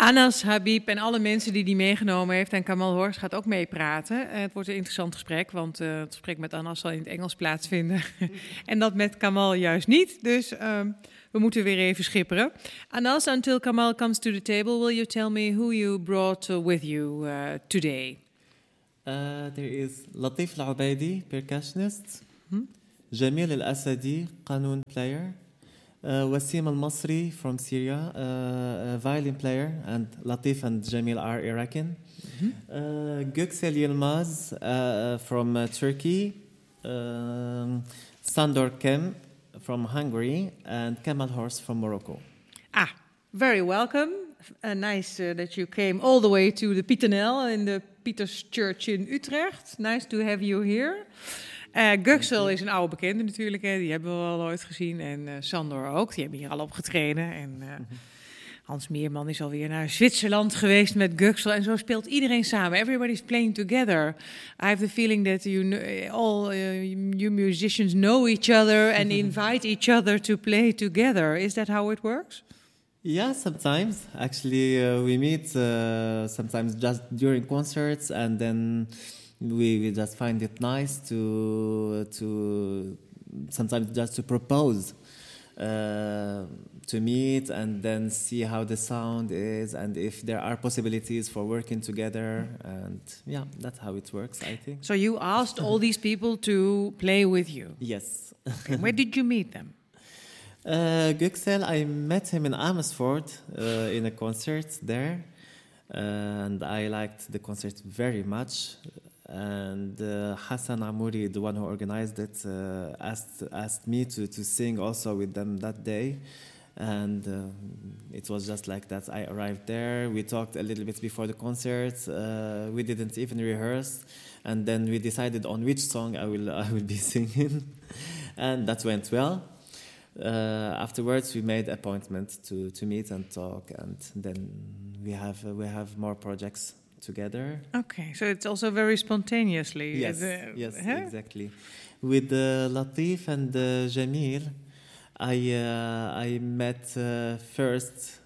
Anas, Habib en alle mensen die meegenomen heeft. En Kamal Horst gaat ook meepraten. Het wordt een interessant gesprek, want het gesprek met Anas zal in het Engels plaatsvinden. En dat met Kamal juist niet. Dus we moeten weer even schipperen. Anas, until Kamal comes to the table, will you tell me who you brought with you today? There is Latif Al-Ubaidi, percussionist. Jamil Al-Asadi, qanun player. Wasim Al-Masri from Syria, violin player, and Latif and Jamil are Iraqi. Göksel Yilmaz from Turkey, Sandor Kem from Hungary, and Kamal Horst from Morocco. Very welcome. Nice that you came all the way to the Pieternel in the Pieters Church in Utrecht. Nice to have you here. Göksel is een oude bekende natuurlijk, hè. Die hebben we al ooit gezien. En Sandor ook, die hebben hier al opgetreden. En Hans Meerman is alweer naar Zwitserland geweest met Göksel. En zo speelt iedereen samen. Everybody's playing together. I have the feeling that you musicians know each other and invite each other to play together. Is that how it works? Yeah, sometimes. Actually, we meet sometimes just during concerts, and then we just find it nice to sometimes just to propose to meet and then see how the sound is and if there are possibilities for working together, and yeah, that's how it works, I think. So you asked all these people to play with you? Yes. Okay, where did you meet them? Göksel, I met him in Amersfoort in a concert there, and I liked the concert very much. And Hassan Amouri, the one who organized it, asked me to sing also with them that day. And it was just like that. I arrived there. We talked a little bit before the concert. We didn't even rehearse, and then we decided on which song I will be singing, and that went well. Afterwards, we made appointment to meet and talk, and then we have more projects together. Okay, so it's also very spontaneously. Yes, exactly. With Latif and Jamil, I met first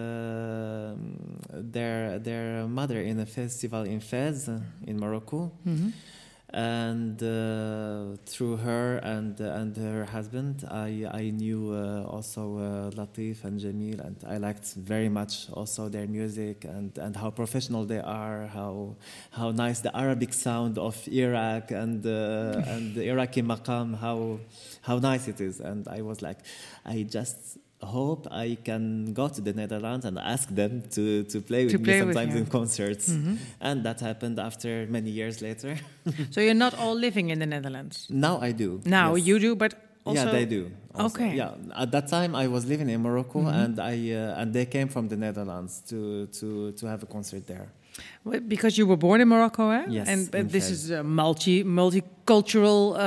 their mother in a festival in Fez in Morocco. Mm-hmm. And through her and her husband, I knew also Latif and Jamil, and I liked very much also their music and how professional they are, how nice the Arabic sound of Iraq and the Iraqi maqam, how nice it is. And I was like, I just hope I can go to the Netherlands and ask them to play with me sometimes in concerts. Mm-hmm. And that happened after many years later. So you're not all living in the Netherlands? Now I do. Now yes. You do, but also... Yeah, they do. Also. Okay. Yeah, at that time I was living in Morocco, mm-hmm. and they came from the Netherlands to have a concert there. Because you were born in Morocco, eh? Yes. And this is a multicultural...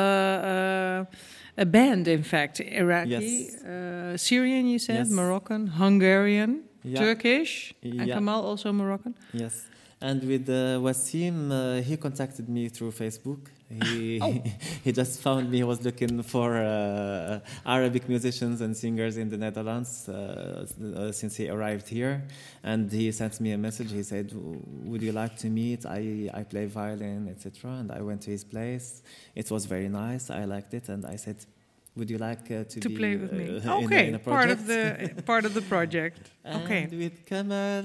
a band, in fact, Iraqi, yes. Syrian, you said, yes. Moroccan, Hungarian, Turkish, and Kamal also Moroccan. Yes, and with Wasim, he contacted me through Facebook. He just found me. He was looking for Arabic musicians and singers in the Netherlands since he arrived here, and he sent me a message. He said, "Would you like to meet? I play violin, etc." And I went to his place. It was very nice. I liked it, and I said, "Would you like to play with me?" In a project? part of the project. And okay. With Kamal,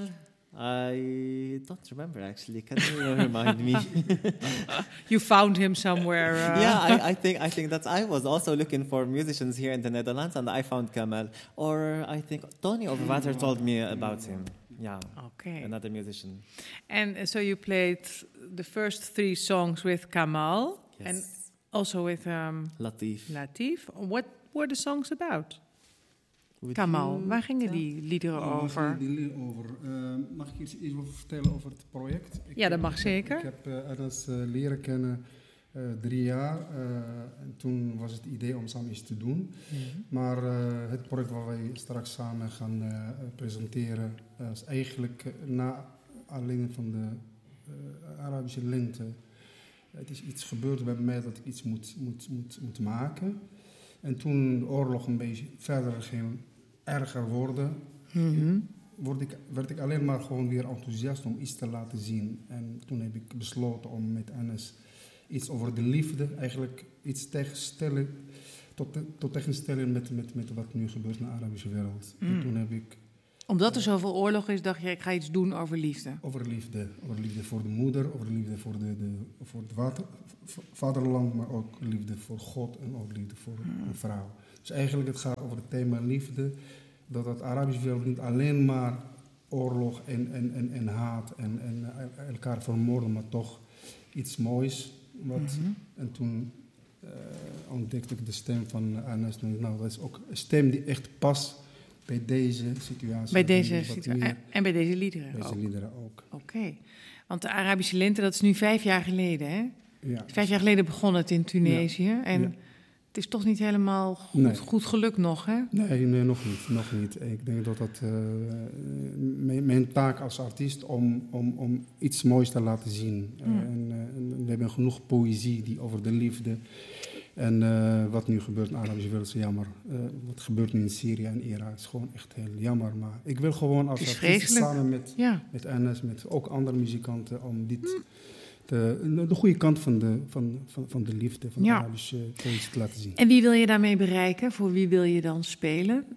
I don't remember actually. Can you remind me? You found him somewhere. Yeah, I think that I was also looking for musicians here in the Netherlands, and I found Kamal. Or I think Tony Overwater told me about him. Yeah. Okay. Another musician. And so you played the first 3 songs with Kamal, yes. and also with Latif. What were the songs about? Kamal, waar gingen die liederen over? Mag ik iets over vertellen over het project? Dat mag zeker. Ik heb Anas leren kennen 3 jaar. En toen was het idee om samen iets te doen. Mm-hmm. Maar het project waar wij straks samen gaan presenteren... is eigenlijk na aanleiding van de Arabische lente. Het is iets gebeurd bij mij dat ik iets moet maken. En toen de oorlog een beetje verder ging erger worden. Mm-hmm. werd ik alleen maar gewoon weer enthousiast om iets te laten zien. En toen heb ik besloten om met Anas iets over de liefde, eigenlijk iets tegenstellen, tot tegenstelling met wat nu gebeurt in de Arabische wereld. En toen heb ik... Omdat er zoveel oorlog is, dacht je, ik ga iets doen over liefde. Over liefde voor de moeder, over liefde voor het vaderland, maar ook liefde voor God en ook liefde voor een vrouw. Dus eigenlijk het gaat over het thema liefde, dat het Arabische wereld niet alleen maar oorlog en haat en elkaar vermoorden, maar toch iets moois. En toen ontdekte ik de stem van Anas. Nou, dat is ook een stem die echt past bij deze situatie. Bij deze situatie en bij deze liederen ook. Oké. Want de Arabische lente, dat is nu 5 jaar geleden, hè? Ja. 5 jaar geleden begon het in Tunesië. Ja. En het is toch niet helemaal goed gelukt nog, hè? Nee, nog niet. Ik denk dat mijn taak als artiest om iets moois te laten zien. En we hebben genoeg poëzie die over de liefde. En wat nu gebeurt in de Arabische wereld is jammer. Wat gebeurt nu in Syrië en Irak is gewoon echt heel jammer. Maar ik wil gewoon als artiest samen met Anas, met ook andere muzikanten, om dit de goede kant van de liefde, van de Arabische poëzie te laten zien. En wie wil je daarmee bereiken? Voor wie wil je dan spelen?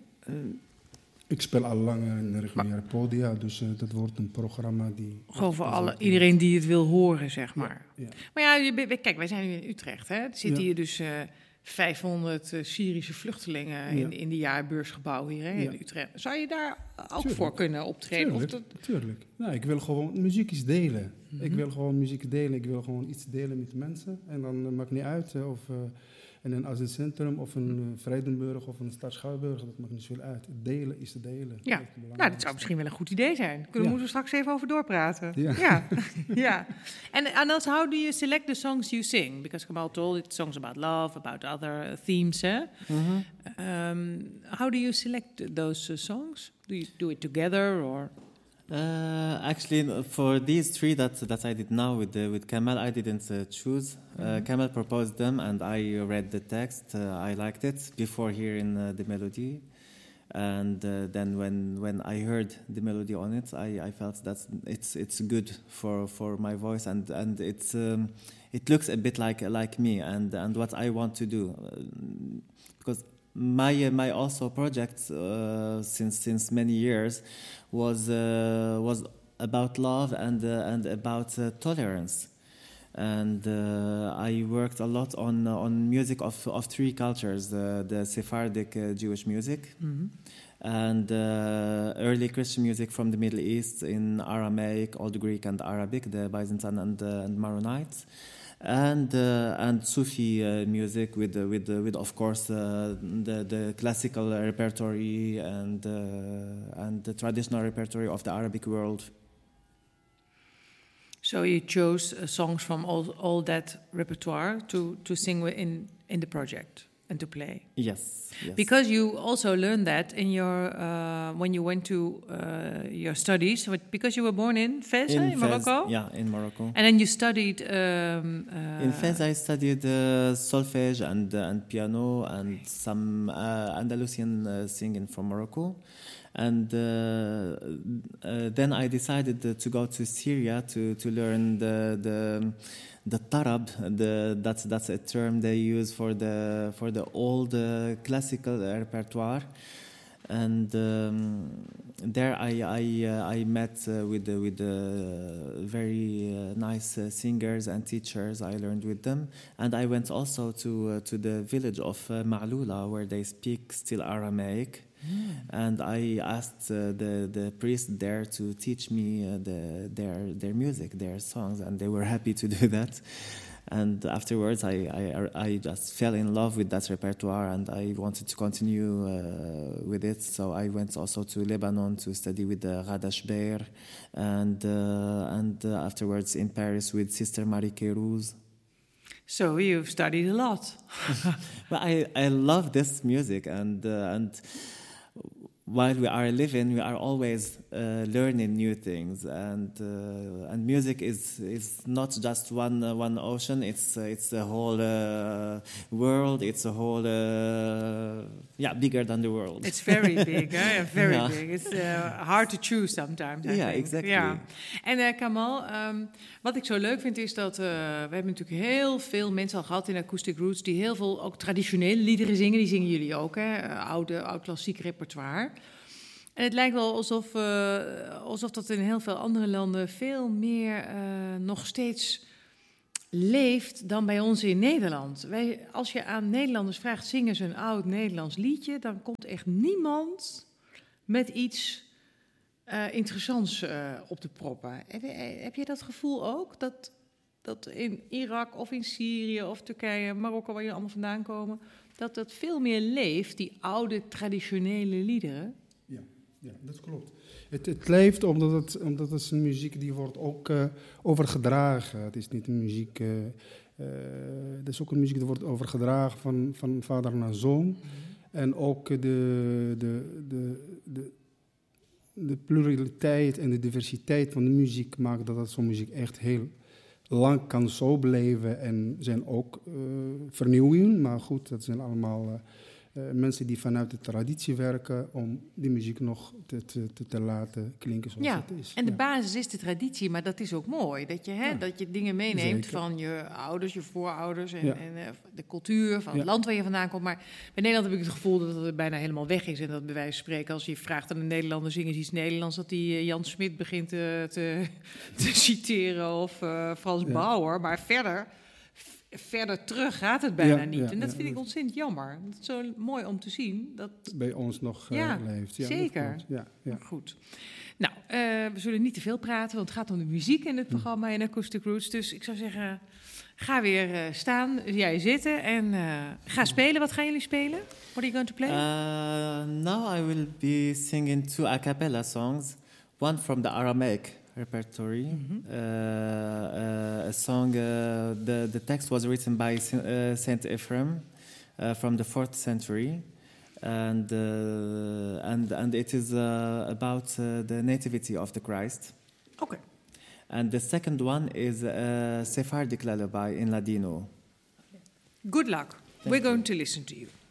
Ik speel al lang in de reguliere podia, dus dat wordt een programma die... Gewoon voor iedereen die het wil horen, zeg maar. Ja. Maar ja, kijk, wij zijn nu in Utrecht, hè. Er zitten hier dus 500 Syrische vluchtelingen in de jaarbeursgebouw hier in Utrecht. Zou je daar ook voor kunnen optreden? Tuurlijk. Nou, ik wil gewoon... Muziek is delen. Ik wil gewoon muziek delen. Ik wil gewoon iets delen met mensen. En dan maakt niet uit of... in een asielcentrum of een Vrijdenburg of een Stad Schouwburg, dat maakt niet zoveel uit. Het delen is te delen. Ja, nou, dat zou misschien wel een goed idee zijn. Moeten we straks even over doorpraten. Ja. And Anas, how do you select the songs you sing? Because Kamal told it songs about love, about other themes. How do you select those songs? Do you do it together or... Actually, for these 3 that I did now with Kamal, I didn't choose. Kamal proposed them, and I read the text. I liked it before hearing the melody, and then when I heard the melody on it, I felt that it's good for my voice, and it looks a bit like me and what I want to do, because. My also project since many years was about love and about tolerance, and I worked a lot on music of 3 cultures: the Sephardic Jewish music, and early Christian music from the Middle East in Aramaic, Old Greek, and Arabic, the Byzantine and Maronite. And Sufi music with of course the classical repertory and the traditional repertory of the Arabic world. So you chose songs from all that repertoire to sing in the project and to play. Yes. Because you also learned that in your when you went to your studies. Because you were born in Fez, in Morocco. Yeah, in Morocco. And then you studied. In Fez, I studied solfege and piano and some Andalusian singing from Morocco. And then I decided to go to Syria to learn the tarab. That's a term they use for the old classical repertoire. And there I met with the very nice singers and teachers. I learned with them, and I went also to the village of Ma'loula, where they speak still Aramaic. And I asked the priest there to teach me their music, their songs, and they were happy to do that. And afterwards, I just fell in love with that repertoire, and I wanted to continue with it. So I went also to Lebanon to study with Ghada Shbeir, and afterwards in Paris with Sister Marie Kérouz. So you've studied a lot. Well, I love this music, and while we are living, we are always learning new things, and music is not just one ocean. It's a whole world. It's a whole bigger than the world. It's very big, very big. It's hard to choose sometimes. I think. Exactly. Ja. En Kamal, wat ik zo leuk vind is dat we hebben natuurlijk heel veel mensen al gehad in Acoustic Roots die heel veel ook traditionele liederen zingen. Die zingen jullie ook, hè? Oud klassiek repertoire. En het lijkt wel alsof dat in heel veel andere landen veel meer nog steeds leeft dan bij ons in Nederland. Als je aan Nederlanders vraagt, zingen ze een oud Nederlands liedje, dan komt echt niemand met iets interessants op de proppen. Heb je dat gevoel ook? Dat in Irak of in Syrië of Turkije, Marokko, waar jullie allemaal vandaan komen, dat veel meer leeft, die oude traditionele liederen? Ja, dat klopt. Het leeft omdat het is een muziek die wordt ook overgedragen. Het is niet een muziek... het is ook een muziek die wordt overgedragen van vader naar zoon. Mm-hmm. En ook de pluraliteit en de diversiteit van de muziek maakt dat zo'n muziek echt heel lang kan zo blijven. En zijn ook vernieuwingen, maar goed, dat zijn allemaal... mensen die vanuit de traditie werken om die muziek nog te laten klinken zoals het is. En de basis is de traditie, maar dat is ook mooi. Dat je dingen meeneemt van je ouders, je voorouders en de cultuur van het land waar je vandaan komt. Maar bij Nederland heb ik het gevoel dat het bijna helemaal weg is. En dat bij wijze van spreken, als je vraagt aan een Nederlander, zingen ze iets Nederlands, dat die Jan Smit begint te citeren of Frans Bauer. Maar verder terug gaat het bijna niet. En dat vind ik ontzettend jammer. Het is zo mooi om te zien. Dat bij ons nog leeft. Ja, zeker. Ja. Goed. Nou, we zullen niet te veel praten, want het gaat om de muziek in het programma in Acoustic Roots. Dus ik zou zeggen, ga weer staan, jij zitten en ga spelen. Wat gaan jullie spelen? What are you going to play? Now I will be singing 2 a cappella songs. One from the Aramaic repertory. Mm-hmm. A song, the text was written by Saint Ephraim from the 4th century, and it is about the nativity of the Christ. Okay. And the second one is a Sephardic lullaby in Ladino. Good luck. We're going to listen to you.